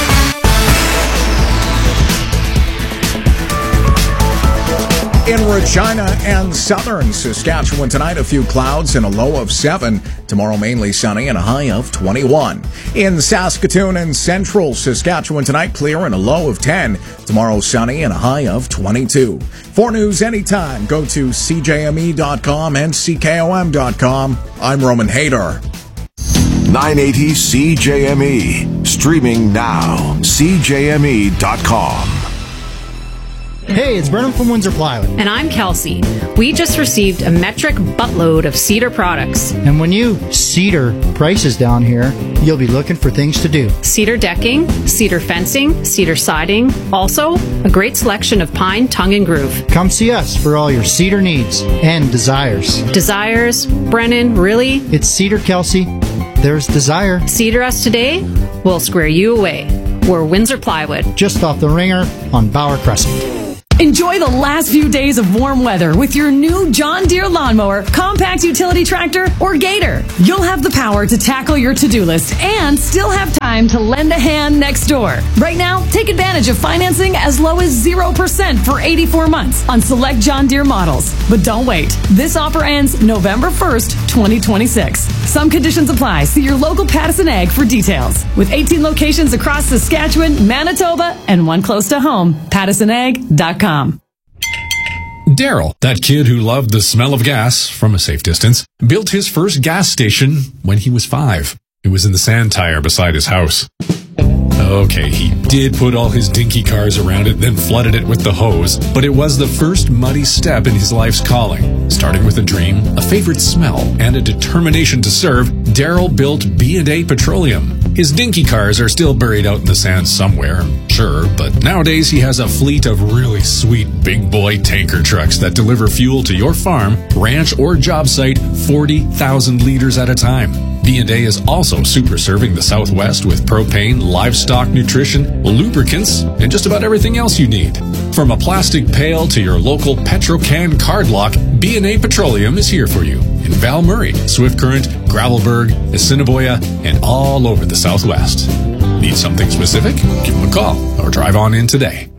In Regina and southern Saskatchewan tonight, a few clouds and a low of 7. Tomorrow, mainly sunny and a high of 21. In Saskatoon and central Saskatchewan tonight, clear and a low of 10. Tomorrow, sunny and a high of 22. For news anytime, go to CJME.com and CKOM.com. I'm Roman Haydar. 980 CJME. Streaming now. CJME.com. Hey, it's Brennan from Windsor Plywood. And I'm Kelsey. We just received a metric buttload of Cedar products. And when you cedar prices down here, you'll be looking for things to do. Cedar decking, cedar fencing, cedar siding. Also, a great selection of pine, tongue, and groove. Come see us for all your cedar needs and desires. Desires? Brennan, really? It's Cedar, Kelsey. There's desire. Cedar us today, we'll square you away. We're Windsor Plywood. Just off the Ringer on Bauer Crescent. Enjoy the last few days of warm weather with your new John Deere lawnmower, compact utility tractor, or Gator. You'll have the power to tackle your to-do list and still have time to lend a hand next door. Right now, take advantage of financing as low as 0% for 84 months on select John Deere models. But don't wait. This offer ends November 1st, 2026. Some conditions apply. See your local Pattison Ag for details. With 18 locations across Saskatchewan, Manitoba, and one close to home, PattisonAg.com. Daryl, that kid who loved the smell of gas from a safe distance, built his first gas station when he was 5. It was in the sand tire beside his house. Okay, he did put all his dinky cars around it, then flooded it with the hose, but it was the first muddy step in his life's calling. Starting with a dream, a favorite smell, and a determination to serve, Daryl built B&A Petroleum. His dinky cars are still buried out in the sand somewhere, sure, but nowadays he has a fleet of really sweet big boy tanker trucks that deliver fuel to your farm, ranch, or job site 40,000 liters at a time. B&A is also super serving the Southwest with propane, livestock nutrition, lubricants, and just about everything else you need. From a plastic pail to your local Petrocan card lock, B&A Petroleum is here for you in Val Murray, Swift Current, Gravelburg, Assiniboia, and all over the Southwest. Need something specific? Give them a call or drive on in today.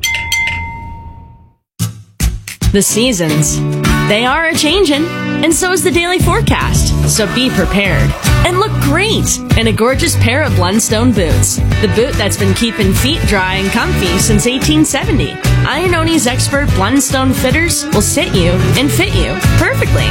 The seasons, they are a-changin', and so is the daily forecast. So be prepared and look great in a gorgeous pair of Blundstone boots. The boot that's been keeping feet dry and comfy since 1870. Iannoni's expert Blundstone fitters will sit you and fit you perfectly.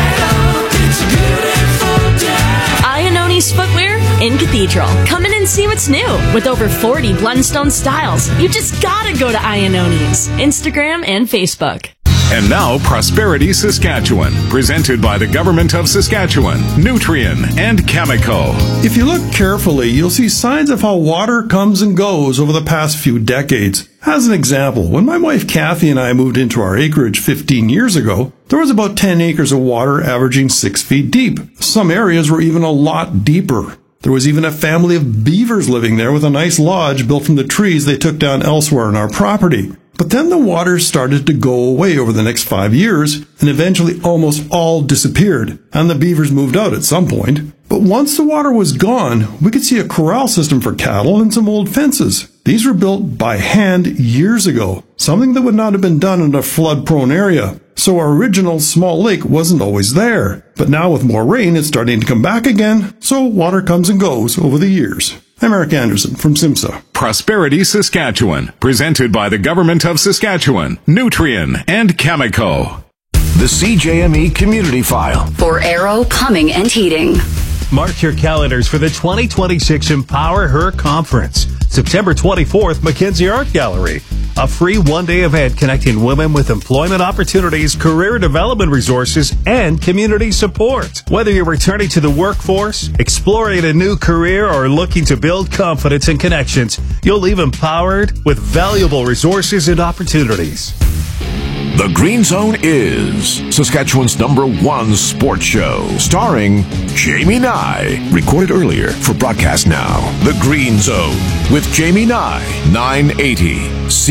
Iannoni's footwear in Cathedral. Come in and see what's new. With over 40 Blundstone styles, you just gotta go to Iannoni's Instagram and Facebook. And now, Prosperity Saskatchewan, presented by the Government of Saskatchewan, Nutrien, and Cameco. If you look carefully, you'll see signs of how water comes and goes over the past few decades. As an example, when my wife Kathy and I moved into our acreage 15 years ago, there was about 10 acres of water averaging 6 feet deep. Some areas were even a lot deeper. There was even a family of beavers living there with a nice lodge built from the trees they took down elsewhere on our property. But then the water started to go away over the next 5 years, and eventually almost all disappeared, and the beavers moved out at some point. But once the water was gone, we could see a corral system for cattle and some old fences. These were built by hand years ago, something that would not have been done in a flood-prone area. So our original small lake wasn't always there. But now with more rain, it's starting to come back again, so water comes and goes over the years. I'm Eric Anderson from SIMSA. Prosperity Saskatchewan, presented by the Government of Saskatchewan, Nutrien, and Cameco. The CJME Community File. For Aero Plumbing and Heating. Mark your calendars for the 2026 Empower Her Conference. September 24th, Mackenzie Art Gallery. A free one-day event connecting women with employment opportunities, career development resources, and community support. Whether you're returning to the workforce, exploring a new career, or looking to build confidence and connections, you'll leave empowered with valuable resources and opportunities. The Green Zone is Saskatchewan's #1 sports show, starring Jamie Nye. Recorded earlier for broadcast now. The Green Zone with Jamie Nye, 980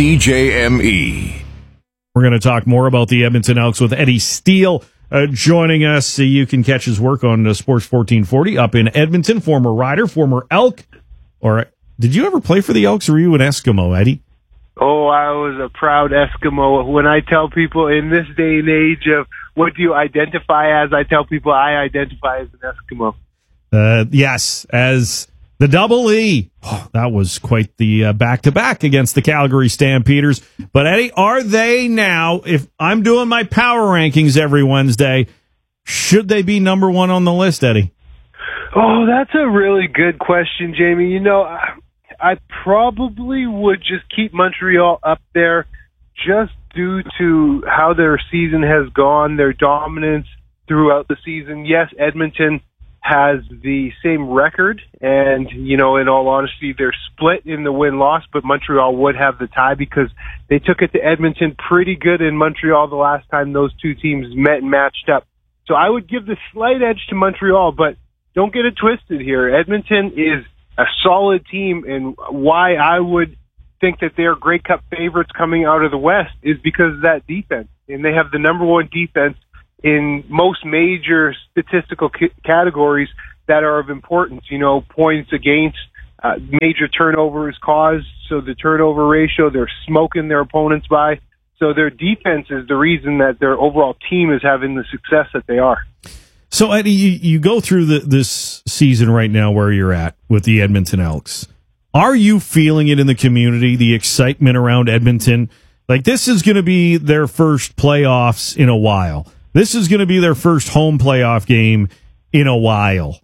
CJME. We're going to talk more about the Edmonton Elks with Eddie Steele joining us. You can catch his work on Sports 1440 up in Edmonton. Former rider, former Elk. Or did you ever play for the Elks, or were you an Eskimo, Eddie? Oh, I was a proud Eskimo. When I tell people in this day and age of what do you identify as, I tell people I identify as an Eskimo. Yes, as the Double E. Oh, that was quite the back-to-back against the Calgary Stampeders. But, Eddie, are they now, if I'm doing my power rankings every Wednesday, should they be #1 on the list, Eddie? Oh, that's a really good question, Jamie. You know, I probably would just keep Montreal up there just due to how their season has gone, their dominance throughout the season. Yes, Edmonton has the same record, and, in all honesty, they're split in the win-loss, but Montreal would have the tie because they took it to Edmonton pretty good in Montreal the last time those two teams met and matched up. So I would give the slight edge to Montreal, but don't get it twisted here. Edmonton is a solid team, and why I would think that they're Grey Cup favorites coming out of the West is because of that defense. And they have the number one defense in most major statistical categories that are of importance, points against, major turnovers caused, so the turnover ratio, they're smoking their opponents by. So their defense is the reason that their overall team is having the success that they are. So, Eddie, you go through this season right now where you're at with the Edmonton Elks. Are you feeling it in the community, the excitement around Edmonton? Like, this is going to be their first playoffs in a while. This is going to be their first home playoff game in a while.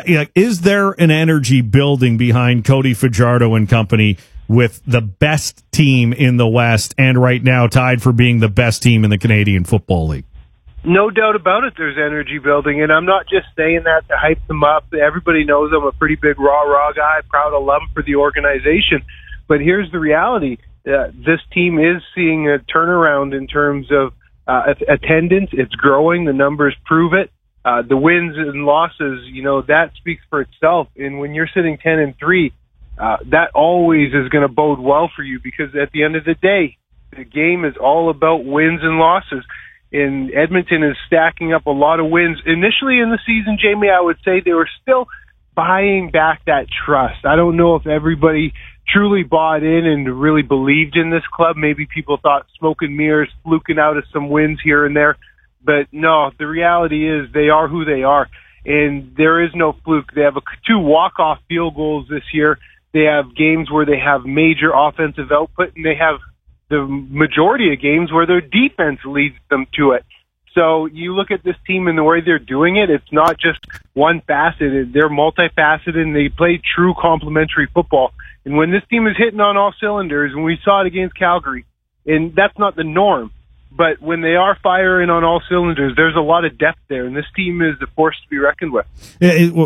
Is there an energy building behind Cody Fajardo and company with the best team in the West and right now tied for being the best team in the Canadian Football League? No doubt about it, there's energy building, and I'm not just saying that to hype them up. Everybody knows I'm a pretty big rah-rah guy, proud alum for the organization. But here's the reality. This team is seeing a turnaround in terms of attendance. It's growing. The numbers prove it. The wins and losses, that speaks for itself. And when you're sitting 10-3, that always is going to bode well for you because at the end of the day, the game is all about wins and losses. And Edmonton is stacking up a lot of wins. Initially in the season, Jamie, I would say they were still buying back that trust. I don't know if everybody truly bought in and really believed in this club. Maybe people thought smoke and mirrors, fluking out of some wins here and there. But no, the reality is they are who they are. And there is no fluke. They have 2 walk-off field goals this year. They have games where they have major offensive output, and they have the majority of games where their defense leads them to it. So you look at this team and the way they're doing it, it's not just one faceted. They're multifaceted and they play true complementary football. And when this team is hitting on all cylinders, and we saw it against Calgary, and that's not the norm, but when they are firing on all cylinders, there's a lot of depth there, and this team is a force to be reckoned with. Yeah,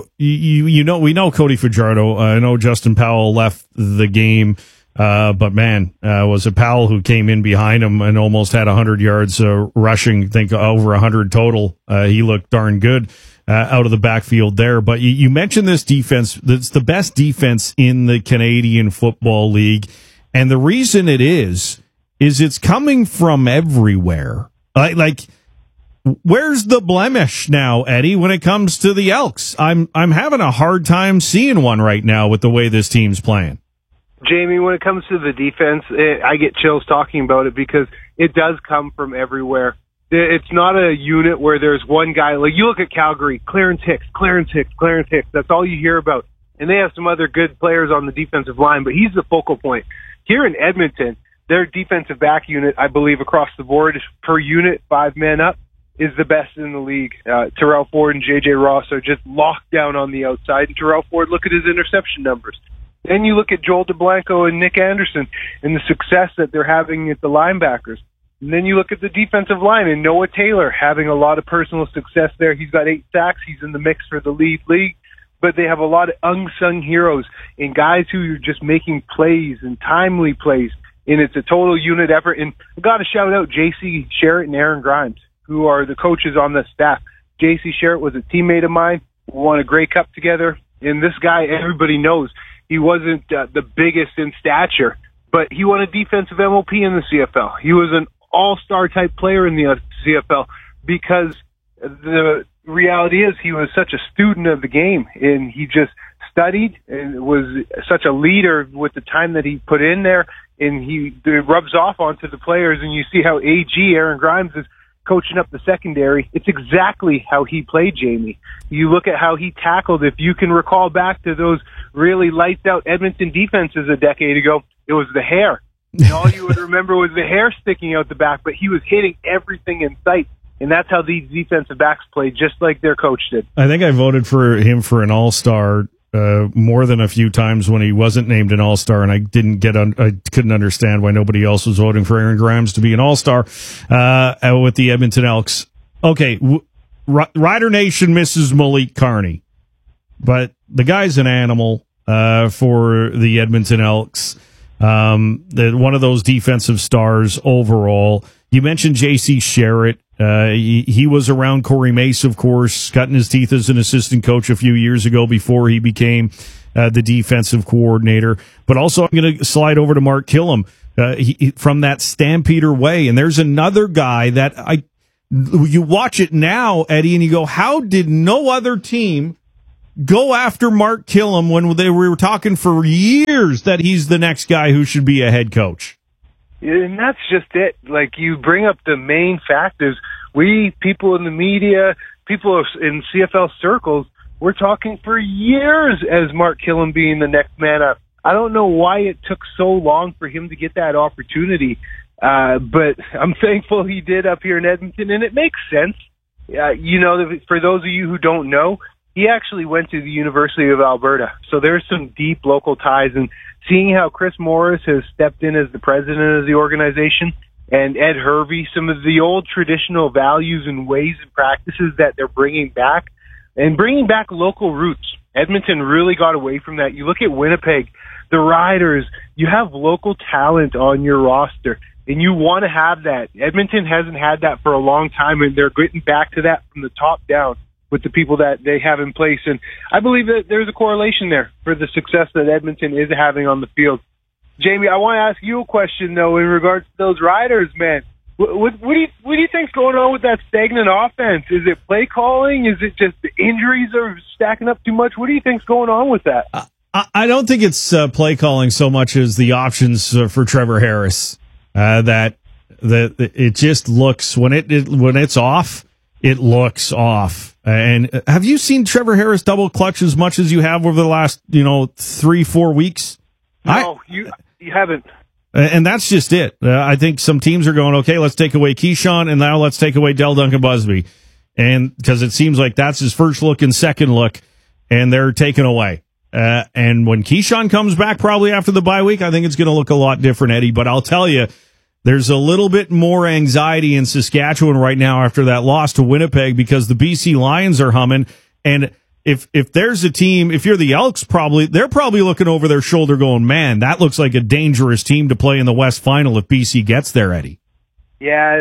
we know Cody Fajardo. I know Justin Powell left the game. But man, was it Powell who came in behind him and almost had 100 yards rushing, I think over 100 total. He looked darn good out of the backfield there. But you mentioned this defense. It's the best defense in the Canadian Football League. And the reason it is it's coming from everywhere. Like, where's the blemish now, Eddie, when it comes to the Elks? I'm having a hard time seeing one right now with the way this team's playing. Jamie, when it comes to the defense, I get chills talking about it because it does come from everywhere. It's not a unit where there's one guy. Like, you look at Calgary, Clarence Hicks. That's all you hear about. And they have some other good players on the defensive line, but he's the focal point. Here in Edmonton, their defensive back unit, I believe, across the board, per unit, 5 men up, is the best in the league. Terrell Ford and J.J. Ross are just locked down on the outside. And Terrell Ford, look at his interception numbers. Then you look at Joel DeBlanco and Nick Anderson and the success that they're having at the linebackers. And then you look at the defensive line and Noah Taylor having a lot of personal success there. He's got 8 sacks. He's in the mix for the lead league. But they have a lot of unsung heroes and guys who are just making plays and timely plays. And it's a total unit effort. And I've got to shout out J.C. Sherritt and Aaron Grimes, who are the coaches on the staff. J.C. Sherritt was a teammate of mine. We won a Grey Cup together. And this guy, everybody knows, he wasn't the biggest in stature, but he won a defensive MOP in the CFL. He was an all-star type player in the CFL because the reality is he was such a student of the game, and he just studied and was such a leader with the time that he put in there, and it rubs off onto the players, and you see how AG, Aaron Grimes, is coaching up the secondary. It's exactly how he played, Jamie. You look at how he tackled. If you can recall back to those really lights out Edmonton defenses a decade ago, it was the hair. And all you would remember was the hair sticking out the back, but he was hitting everything in sight. And that's how these defensive backs play, just like their coach did. I think I voted for him for an all-star more than a few times when he wasn't named an All-Star, and I couldn't understand why nobody else was voting for Aaron Grimes to be an All-Star with the Edmonton Elks. Okay, Rider Nation misses Malik Carney, but the guy's an animal for the Edmonton Elks. One of those defensive stars overall. You mentioned J.C. Sherritt. He was around Corey Mace, of course, cutting his teeth as an assistant coach a few years ago before he became the defensive coordinator. But also, I'm going to slide over to Mark Killam from that Stampeder way. And there's another guy that you watch it now, Eddie, and you go, how did no other team go after Mark Killam when we were talking for years that he's the next guy who should be a head coach? And that's just it. Like, you bring up the main factors. We, people in the media, people in CFL circles, we're talking for years as Mark Killam being the next man up. I don't know why it took so long for him to get that opportunity, but I'm thankful he did up here in Edmonton, and it makes sense. For those of you who don't know, he actually went to the University of Alberta, so there's some deep local ties, and seeing how Chris Morris has stepped in as the president of the organization and Ed Hervey, some of the old traditional values and ways and practices that they're bringing back and bringing back local roots. Edmonton really got away from that. You look at Winnipeg, the Riders, you have local talent on your roster and you want to have that. Edmonton hasn't had that for a long time, and they're getting back to that from the top down with the people that they have in place. And I believe that there's a correlation there for the success that Edmonton is having on the field. Jamie, I want to ask you a question, though, in regards to those Riders, man. What do you think's going on with that stagnant offense? Is it play calling? Is it just the injuries are stacking up too much? What do you think's going on with that? I don't think it's play calling so much as the options for Trevor Harris. That it just looks when it's off, it looks off. And have you seen Trevor Harris double clutch as much as you have over the last 3-4 weeks? No, you haven't. And that's just it. I think some teams are going, okay, let's take away Keyshawn, and now let's take away Del Duncan Busby. And because it seems like that's his first look and second look, and they're taken away. And when Keyshawn comes back, probably after the bye week, I think it's going to look a lot different, Eddie. But I'll tell you, there's a little bit more anxiety in Saskatchewan right now after that loss to Winnipeg because the BC Lions are humming. And if there's a team, if you're the Elks, they're probably looking over their shoulder going, man, that looks like a dangerous team to play in the West Final if BC gets there, Eddie. Yeah,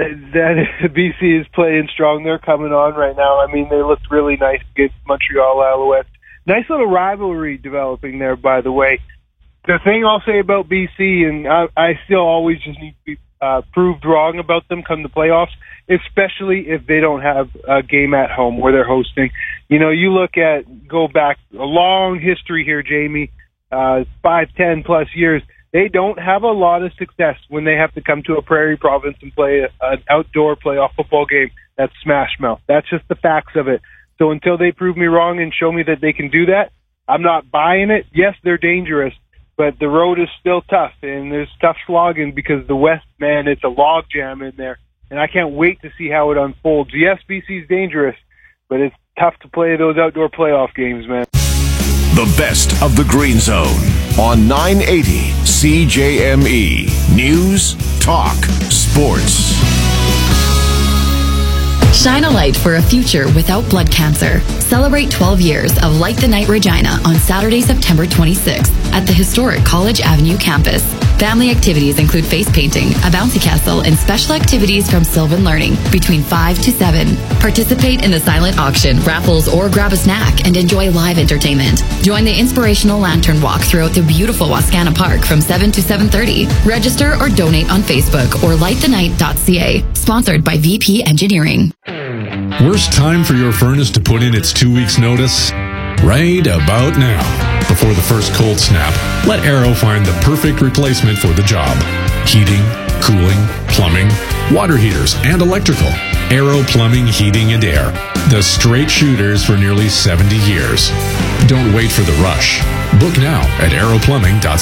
BC is playing strong. They're coming on right now. I mean, they looked really nice against Montreal Alouettes. Nice little rivalry developing there, by the way. The thing I'll say about BC, and I still always just need to be proved wrong about them come the playoffs, especially if they don't have a game at home where they're hosting. You go back a long history here, Jamie, 5, 10 plus years. They don't have a lot of success when they have to come to a prairie province and play an outdoor playoff football game that's smash mouth. That's just the facts of it. So until they prove me wrong and show me that they can do that, I'm not buying it. Yes, they're dangerous, but the road is still tough, and there's tough slogging because the West, man, it's a log jam in there, and I can't wait to see how it unfolds. Yes, BC's dangerous, but it's tough to play those outdoor playoff games, man. The best of the Green Zone on 980 CJME. News, talk, sports. Shine a light for a future without blood cancer. Celebrate 12 years of Light the Night Regina on Saturday, September 26th at the historic College Avenue campus. Family activities include face painting, a bouncy castle, and special activities from Sylvan Learning between 5 to 7. Participate in the silent auction, raffles, or grab a snack and enjoy live entertainment. Join the inspirational lantern walk throughout the beautiful Wascana Park from 7 to 7:30. Register or donate on Facebook or lightthenight.ca. Sponsored by VP Engineering. Worst time for your furnace to put in its 2 weeks notice? Right about now. Before the first cold snap, let Arrow find the perfect replacement for the job. Heating, cooling, plumbing, water heaters, and electrical. Arrow Plumbing, Heating, and Air. The straight shooters for nearly 70 years. Don't wait for the rush. Book now at arrowplumbing.ca.